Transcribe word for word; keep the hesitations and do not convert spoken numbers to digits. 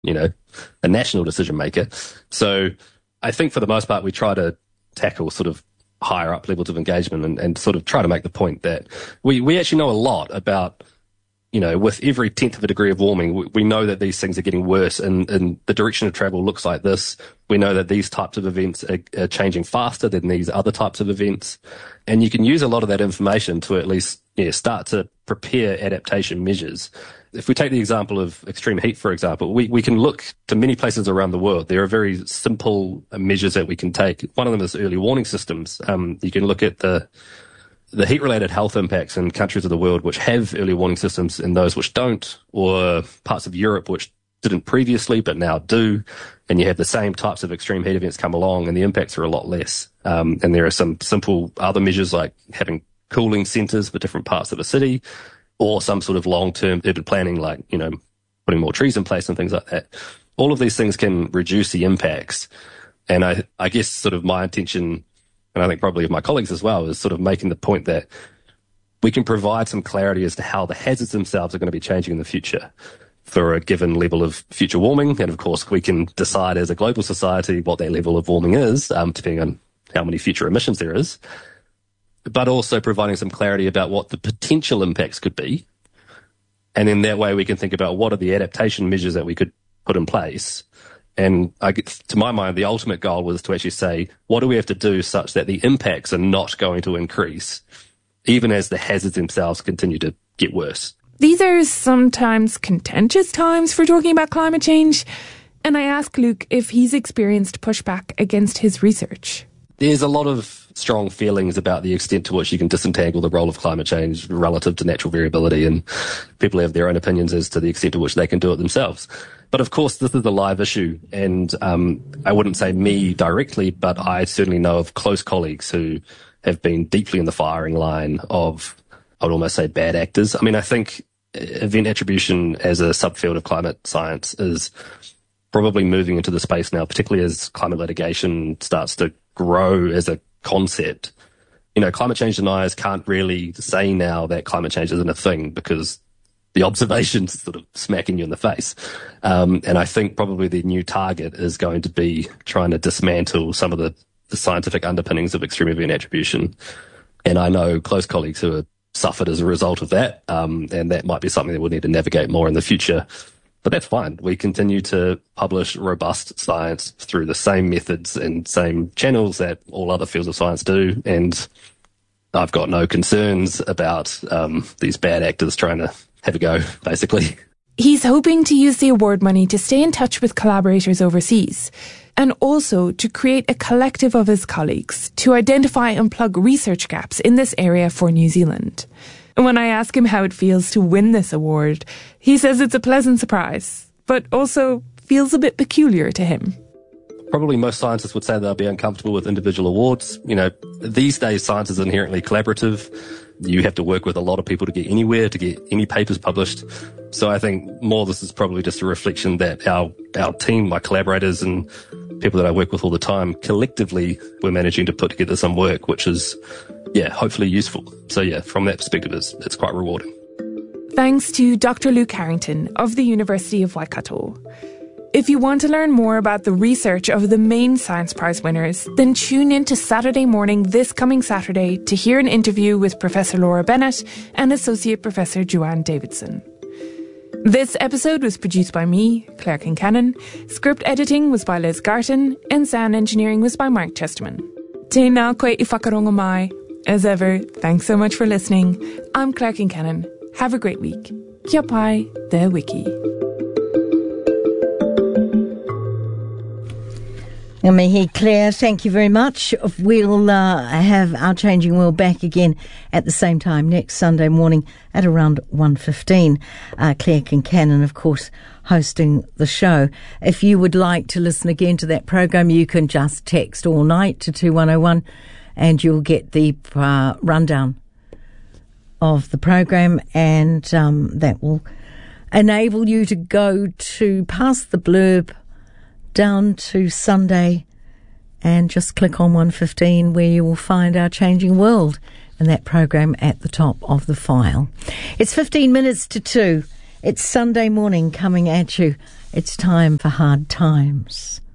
you know, a national decision maker. So I think for the most part, we try to tackle sort of higher up levels of engagement and, and sort of try to make the point that we, we actually know a lot about, you know, with every tenth of a degree of warming, we, we know that these things are getting worse and, and the direction of travel looks like this. We know that these types of events are, are changing faster than these other types of events. And you can use a lot of that information to at least yeah, start to prepare adaptation measures. If we take the example of extreme heat, for example, we, we can look to many places around the world. There are very simple measures that we can take. One of them is early warning systems. Um, you can look at the the heat-related health impacts in countries of the world which have early warning systems and those which don't, or parts of Europe which didn't previously but now do, and you have the same types of extreme heat events come along and the impacts are a lot less. Um, and there are some simple other measures like having cooling centres for different parts of a city, or some sort of long-term urban planning like, you know, putting more trees in place and things like that. All of these things can reduce the impacts. And I, I guess sort of my intention, and I think probably of my colleagues as well, is sort of making the point that we can provide some clarity as to how the hazards themselves are going to be changing in the future for a given level of future warming. And of course, we can decide as a global society what that level of warming is, um, depending on how many future emissions there is, but also providing some clarity about what the potential impacts could be. And in that way, we can think about what are the adaptation measures that we could put in place. And I, to my mind, the ultimate goal was to actually say, what do we have to do such that the impacts are not going to increase, even as the hazards themselves continue to get worse? These are sometimes contentious times for talking about climate change. And I asked Luke if he's experienced pushback against his research. There's a lot of strong feelings about the extent to which you can disentangle the role of climate change relative to natural variability, and people have their own opinions as to the extent to which they can do it themselves. But of course, this is a live issue, and um, I wouldn't say me directly, but I certainly know of close colleagues who have been deeply in the firing line of, I would almost say, bad actors. I mean, I think event attribution as a subfield of climate science is probably moving into the space now, particularly as climate litigation starts to grow as a concept. You know, climate change deniers can't really say now that climate change isn't a thing because the observations sort of smacking you in the face. Um, and I think probably the new target is going to be trying to dismantle some of the, the scientific underpinnings of extreme event attribution. And I know close colleagues who have suffered as a result of that. Um, and that might be something that we'll need to navigate more in the future. But that's fine. We continue to publish robust science through the same methods and same channels that all other fields of science do. And I've got no concerns about um, these bad actors trying to have a go, basically. He's hoping to use the award money to stay in touch with collaborators overseas, and also to create a collective of his colleagues to identify and plug research gaps in this area for New Zealand. And when I ask him how it feels to win this award, he says it's a pleasant surprise, but also feels a bit peculiar to him. Probably most scientists would say they'll be uncomfortable with individual awards. You know, these days science is inherently collaborative. You have to work with a lot of people to get anywhere, to get any papers published. So I think more this is probably just a reflection that our, our team, my collaborators and people that I work with all the time, collectively we're managing to put together some work which is, yeah, hopefully useful. So yeah, from that perspective, it's, it's quite rewarding. Thanks to Doctor Luke Harrington of the University of Waikato. If you want to learn more about the research of the main Science Prize winners, then tune in to Saturday morning this coming Saturday to hear an interview with Professor Laura Bennett and Associate Professor Joanne Davidson. This episode was produced by me, Claire Kincannon. Script editing was by Liz Garton, and sound engineering was by Mark Chesterman. Tēnā koe I whakarongo mai. As ever, thanks so much for listening. I'm Claire Kincannon. Have a great week. Kia pai, the wiki. Mihi Claire, thank you very much. We'll uh, have Our Changing World back again at the same time next Sunday morning at around one fifteen. Uh, Claire Kincannon, of course, hosting the show. If you would like to listen again to that program, you can just text all night to two one oh one and you'll get the uh, rundown of the program, and um, that will enable you to go to past the blurb down to Sunday and just click on one fifteen where you will find Our Changing World and that program at the top of the file. It's fifteen minutes to two. It's Sunday morning coming at you It's time for hard times.